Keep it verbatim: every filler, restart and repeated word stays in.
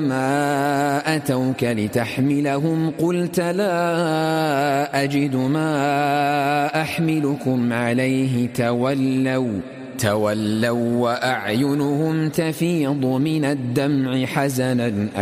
ما أتوك لتحملهم قلت لا أجد ما أحملكم عليه تولوا تولوا وأعينهم تفيض من الدمع حزنا